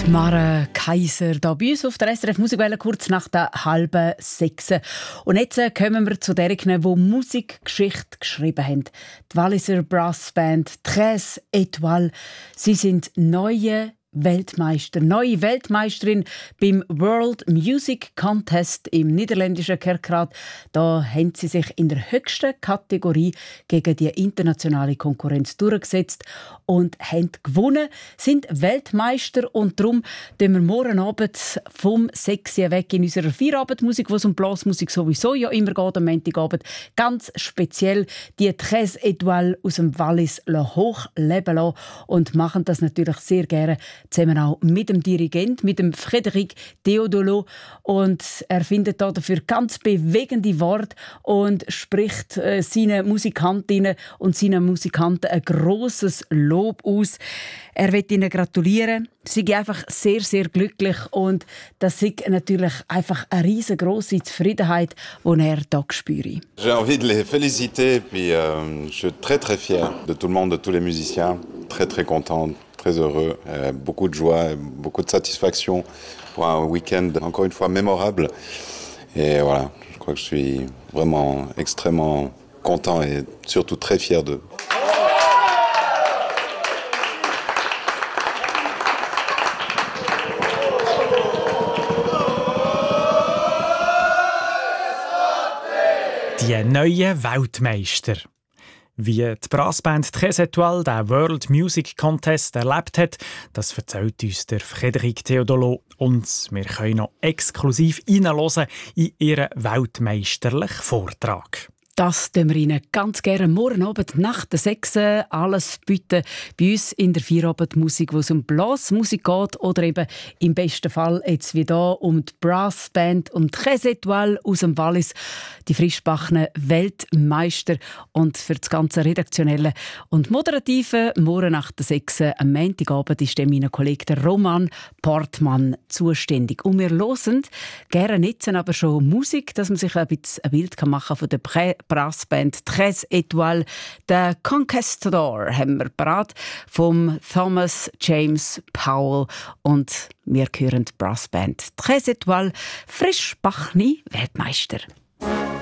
Mara Kaiser, hier bei uns auf der SRF Musikwelle, kurz nach der 5:30. Und jetzt kommen wir zu denen, die Musikgeschichte geschrieben haben. Die Walliser Brassband «Tres Étoiles». Sie sind neue Weltmeisterin beim World Music Contest im niederländischen Kerkrade. Da haben sie sich in der höchsten Kategorie gegen die internationale Konkurrenz durchgesetzt und haben gewonnen, sind Weltmeister. Und darum gehen wir morgen Abend vom 6 Uhr weg in unserer Feierabendmusik, wo es um Blasmusik sowieso ja immer geht, am Montagabend. Ganz speziell die Tres Étoiles aus dem Wallis hochleben lassen und machen das natürlich sehr gerne zusammen auch mit dem Dirigent, mit dem Frédéric Théodoleau. Und er findet dafür ganz bewegende Worte und spricht seinen Musikantinnen und seinen Musikanten ein grosses Lob aus. Er will ihnen gratulieren. Sie sind einfach sehr, sehr glücklich und das ist natürlich einfach eine riesengroße Zufriedenheit, die er hier spürt. J'ai envie de les féliciter, puis je suis très très fier de tout le monde, de tous les musiciens, très très content, très heureux, beaucoup de joie, beaucoup de satisfaction pour un week-end encore une fois mémorable. Et voilà, je crois que je suis vraiment extrêmement content et surtout très fier d'eux. Die neuen Weltmeister. Wie die Brassband «Tres Étoiles» den World Music Contest erlebt hat, das erzählt uns der Frédéric Théodoleau. Und wir können noch exklusiv reinhören in ihren weltmeisterlichen Vortrag. Das tun wir Ihnen ganz gerne morgen Abend nach der 6 alles bieten. Bei uns in der Feierabendmusik, wo es um Blasmusik geht oder eben im besten Fall jetzt wie hier um die Brassband, um Tres Étoiles aus dem Wallis, die frischbackenen Weltmeister. Und für das ganze Redaktionelle und Moderative morgen nach der 6 am Montagabend ist mein Kollege der Roman Portmann zuständig. Und wir hören gerne jetzt aber schon Musik, dass man sich ein bisschen ein Bild machen kann von der Brassband Tres Étoiles. Der Conquistador haben wir parat vom Thomas James Powell. Und wir hören die Brassband Tres Étoiles, frischbackene Weltmeister.